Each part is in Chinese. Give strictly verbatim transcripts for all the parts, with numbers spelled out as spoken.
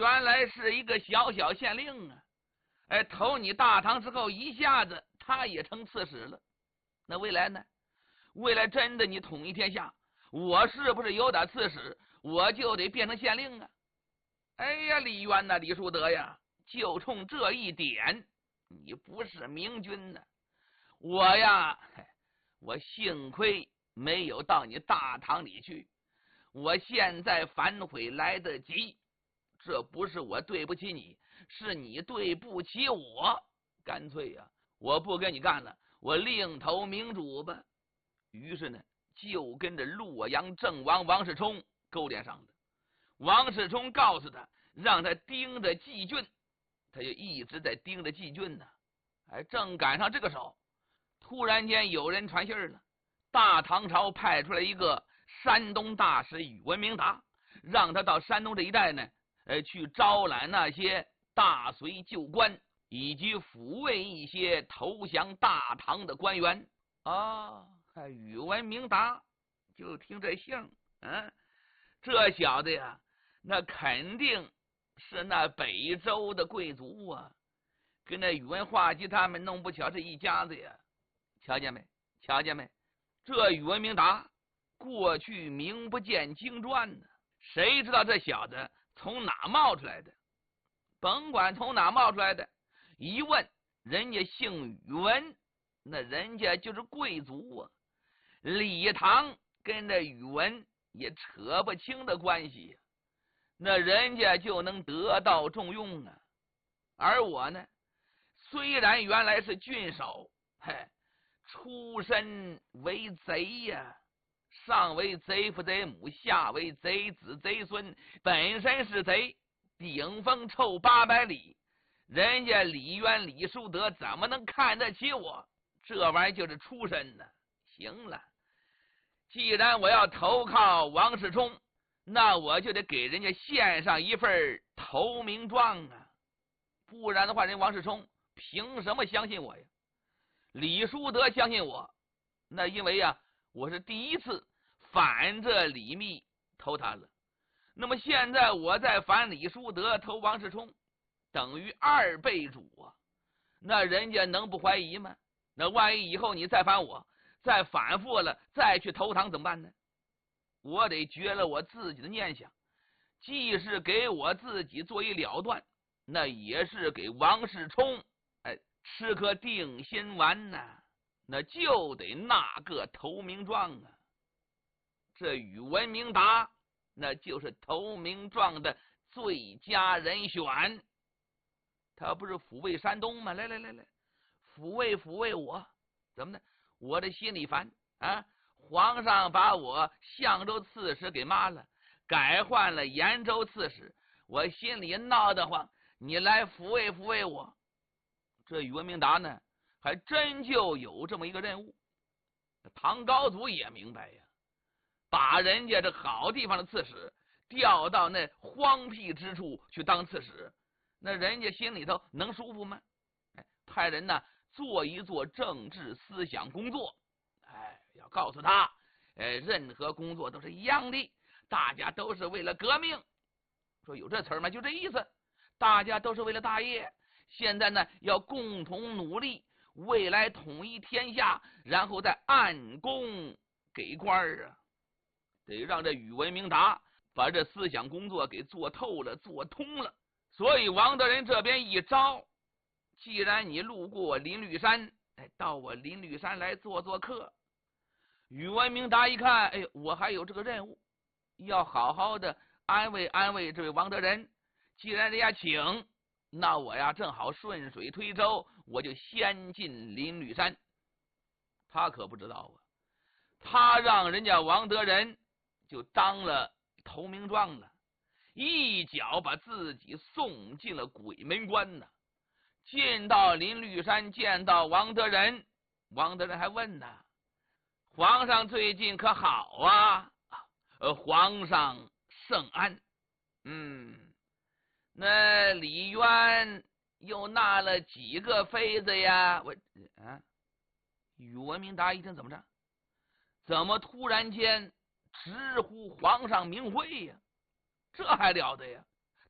原来是一个小小县令啊！哎，投你大唐之后，一下子他也成刺史了。那未来呢？未来真的你统一天下，我是不是有点刺史，我就得变成县令啊？哎呀，李渊呐，李叔德呀，就冲这一点，你不是明君呢。我呀，我幸亏没有到你大唐里去，我现在反悔来得及。这不是我对不起你，是你对不起我。干脆呀、啊，我不跟你干了，我另投明主吧。于是呢，就跟着洛阳郑王王世充勾连上了。王世充告诉他，让他盯着季俊，他就一直在盯着季俊呢。哎，正赶上这个时候，突然间有人传信了，大唐朝派出来一个山东大使宇文明达，让他到山东这一带呢。呃，去招揽那些大隋旧官，以及抚慰一些投降大唐的官员啊。宇文明达就听这姓，嗯，这小子呀，那肯定是那北周的贵族啊，跟那宇文化及他们弄不巧是一家子呀。瞧见没？瞧见没？这宇文明达过去名不见经传呢，谁知道这小子从哪冒出来的？甭管从哪冒出来的，一问人家姓宇文，那人家就是贵族啊。李唐跟这宇文也扯不清的关系，那人家就能得到重用啊。而我呢，虽然原来是郡守，嘿，出身为贼呀、啊。上为贼父贼母，下为贼子贼孙，本身是贼，顶风臭八百里。人家李渊李叔德怎么能看得起我？这玩意儿就是出身呢。行了，既然我要投靠王世充，那我就得给人家献上一份投名状啊，不然的话，人王世充凭什么相信我呀？李叔德相信我，那因为呀、啊。我是第一次反这李密投他了，那么现在我再反李叔德投王世充，等于二倍主啊！那人家能不怀疑吗？那万一以后你再反我，再反复了，再去投唐怎么办呢？我得绝了我自己的念想，既是给我自己做一了断，那也是给王世充哎吃颗定心丸呐、啊。那就得那个投名状啊！这宇文明达那就是投名状的最佳人选。他不是抚慰山东吗？来来来来，抚慰抚慰我，怎么呢？我的心里烦啊！皇上把我相州刺史给骂了，改换了延州刺史，我心里闹得慌。你来抚慰抚慰我。这宇文明达呢？还真就有这么一个任务。唐高祖也明白呀，把人家这好地方的刺史调到那荒僻之处去当刺史，那人家心里头能舒服吗？哎，派人呢做一做政治思想工作，哎，要告诉他，哎，任何工作都是一样的，大家都是为了革命。说有这词儿吗？就这意思，大家都是为了大业。现在呢，要共同努力。未来统一天下，然后再按功给官啊，得让这宇文明达把这思想工作给做透了，做通了。所以王德仁这边一招，既然你路过林绿山，哎，到我林绿山来做做客。宇文明达一看，哎，我还有这个任务，要好好的安慰安慰这位王德仁。既然人家请，那我呀正好顺水推舟，我就先进林绿山。他可不知道啊，他让人家王德仁就当了投名状了，一脚把自己送进了鬼门关呢。进到林绿山，见到王德仁，王德仁还问呢：“皇上最近可好啊？”呃，皇上圣安。嗯。那李渊又纳了几个妃子呀？我啊，宇文明达一听怎么着？怎么突然间直呼皇上名讳呀？这还了得呀！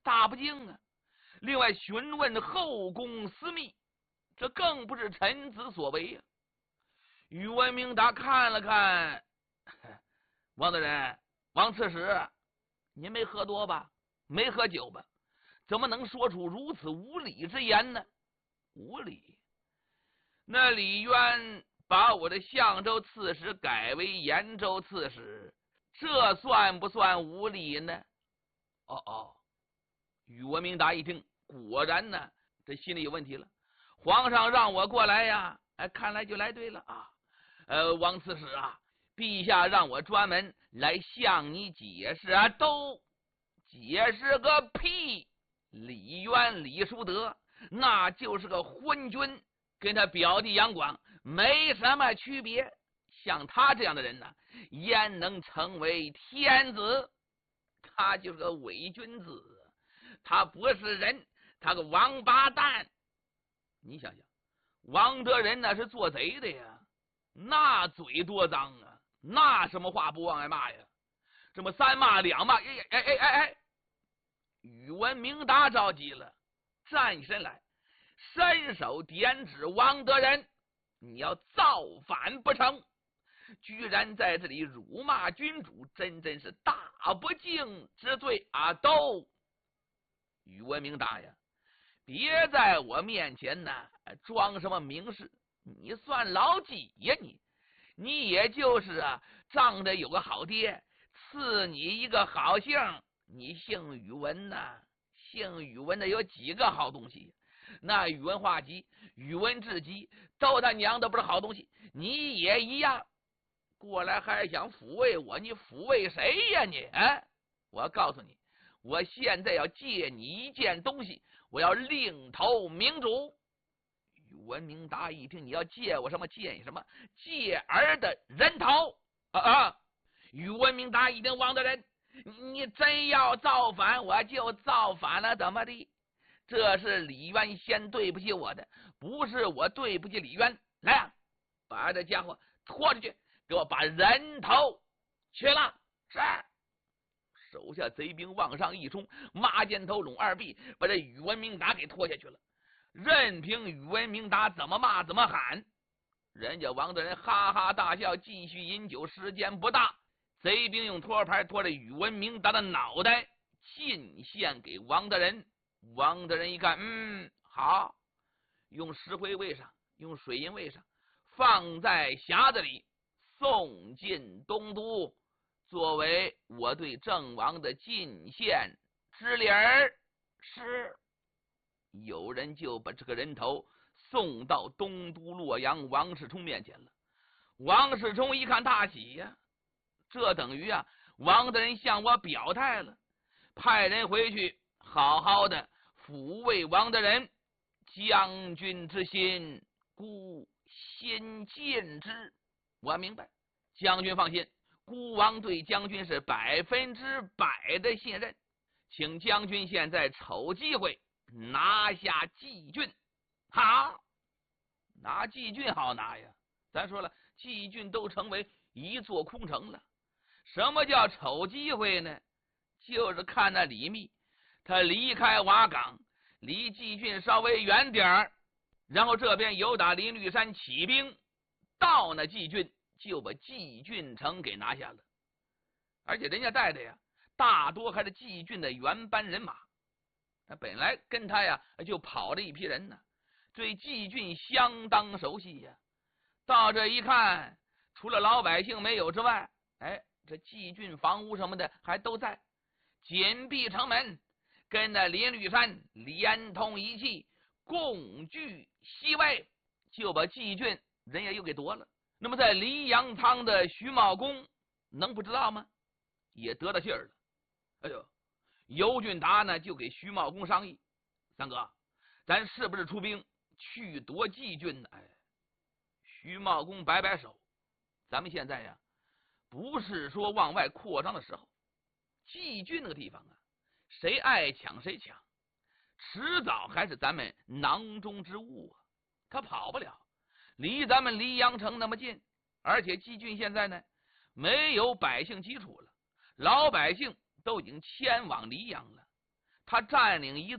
大不敬啊！另外询问后宫私密，这更不是臣子所为呀、啊。宇文明达看了看，王大人，王刺史，您没喝多吧？没喝酒吧？怎么能说出如此无礼之言呢？无礼？那李渊把我的相州刺史改为延州刺史，这算不算无礼呢？哦哦，宇文明达一听，果然呢，这心里有问题了。皇上让我过来呀，哎，看来就来对了啊。呃，王刺史啊，陛下让我专门来向你解释啊，都解释个屁！李渊李叔德那就是个昏君，跟他表弟杨广没什么区别。像他这样的人呢，焉能成为天子？他就是个伪君子，他不是人，他个王八蛋。你想想，王德仁那是做贼的呀，那嘴多脏啊，那什么话不往外骂呀？这么三骂两骂，哎哎哎哎哎！宇文明达着急了，站起身来，伸手点指王德仁：“你要造反不成？居然在这里辱骂君主，真真是大不敬之罪啊！”都，宇文明达呀，别在我面前呢装什么名士，你算老几呀你？你也就是啊，仗着有个好爹，赐你一个好姓。你姓宇文呐，姓宇文的有几个好东西？那宇文化及、宇文智及都他娘的不是好东西，你也一样。过来还想抚慰我，你抚慰谁呀你？哎，我告诉你，我现在要借你一件东西，我要另投明主。宇文明达一听，你要借我什么？借你什么？借儿的人头啊啊！宇文明达一听，王大人，你真要造反，我就造反了，怎么的？这是李渊先对不起我的，不是我对不起李渊。来啊，把这家伙拖出去，给我把人头去了。是。手下贼兵往上一冲，马肩头拢二臂，把这宇文明达给拖下去了。任凭宇文明达怎么骂怎么喊，人家王大人哈哈大笑，继续饮酒。时间不大，贼兵用托盘拖着宇文明达的脑袋进献给王大人。王大人一看，嗯，好，用石灰喂上，用水银喂上，放在匣子里，送进东都，作为我对郑王的进献之礼儿。是。有人就把这个人头送到东都洛阳王世充面前了。王世充一看大喜呀、啊，这等于啊，王大人向我表态了，派人回去好好的抚慰王大人。将军之心，孤心尽之。我明白，将军放心，孤王对将军是百分之百的信任，请将军现在瞅机会拿下蓟郡。好，拿蓟郡好拿呀，咱说了，蓟郡都成为一座空城了。什么叫瞅机会呢？就是看那李密他离开瓦岗，离蓟郡稍微远点儿，然后这边有打林绿山起兵到那蓟郡，就把蓟郡城给拿下了。而且人家带的呀，大多还是蓟郡的原班人马。他本来跟他呀就跑了一批人呢，对蓟郡相当熟悉呀。到这一看，除了老百姓没有之外，哎，这蓟郡房屋什么的还都在，紧闭城门，跟那林绿山连通一气，共据西魏，就把蓟郡人家又给夺了。那么在黎阳仓的徐茂公能不知道吗？也得到信儿了。哎呦，尤俊达呢就给徐茂公商议，三哥，咱是不是出兵去夺蓟郡呢？哎，徐茂公摆摆手，咱们现在呀，不是说往外扩张的时候。蓟郡那个地方啊，谁爱抢谁抢，迟早还是咱们囊中之物啊，他跑不了。离咱们黎阳城那么近，而且蓟郡现在呢没有百姓基础了，老百姓都已经迁往黎阳了。 他占领一